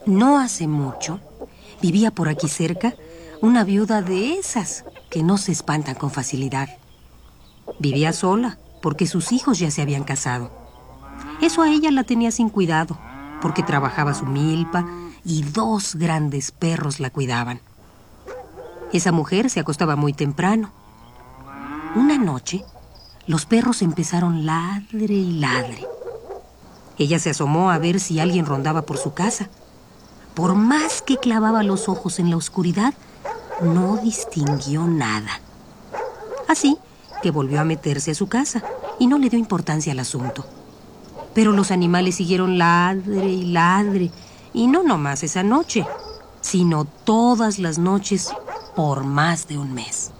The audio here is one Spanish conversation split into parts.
No hace mucho, vivía por aquí cerca una viuda de esas que no se espantan con facilidad. Vivía sola porque sus hijos ya se habían casado. Eso a ella la tenía sin cuidado, porque trabajaba su milpa y 2 grandes perros la cuidaban. Esa mujer se acostaba muy temprano. Una noche, los perros empezaron ladre y ladre. Ella se asomó a ver si alguien rondaba por su casa. Por más que clavaba los ojos en la oscuridad, no distinguió nada. Así que volvió a meterse a su casa y no le dio importancia al asunto. Pero los animales siguieron ladre y ladre, y no nomás esa noche, sino todas las noches por más de un mes.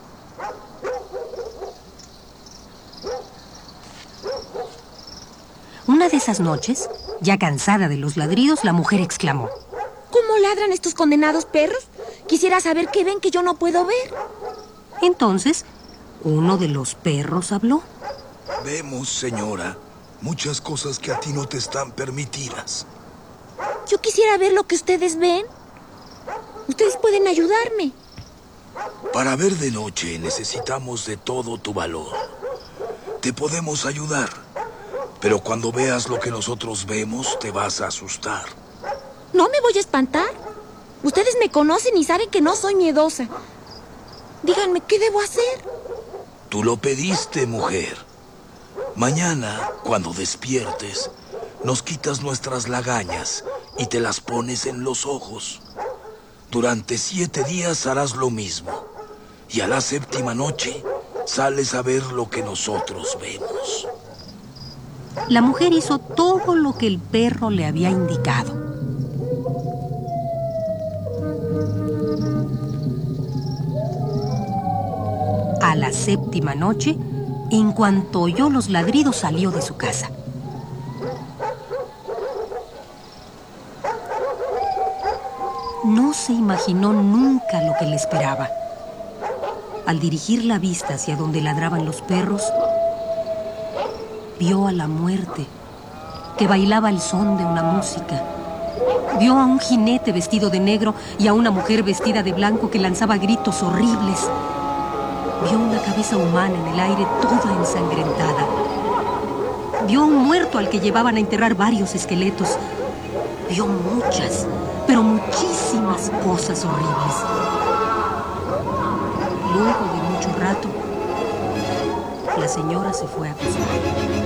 Una de esas noches, ya cansada de los ladridos, la mujer exclamó: ¿Cómo ladran estos condenados perros? Quisiera saber qué ven que yo no puedo ver. Entonces, uno de los perros habló. Vemos, señora, muchas cosas que a ti no te están permitidas. Yo quisiera ver lo que ustedes ven. Ustedes pueden ayudarme. Para ver de noche necesitamos de todo tu valor. Te podemos ayudar, pero cuando veas lo que nosotros vemos, te vas a asustar. No me voy a espantar. Ustedes me conocen y saben que no soy miedosa. Díganme, ¿qué debo hacer? Tú lo pediste, mujer. Mañana, cuando despiertes, nos quitas nuestras lagañas y te las pones en los ojos. Durante 7 días harás lo mismo. Y a la 7ª noche, sales a ver lo que nosotros vemos. La mujer hizo todo lo que el perro le había indicado. A la 7ª noche, en cuanto oyó los ladridos, salió de su casa. No se imaginó nunca lo que le esperaba. Al dirigir la vista hacia donde ladraban los perros, vio a la muerte, que bailaba al son de una música. Vio a un jinete vestido de negro y a una mujer vestida de blanco que lanzaba gritos horribles. Vio una cabeza humana en el aire toda ensangrentada. Vio a un muerto al que llevaban a enterrar varios esqueletos. Vio muchas, pero muchísimas cosas horribles. Luego de mucho rato, la señora se fue a acostar.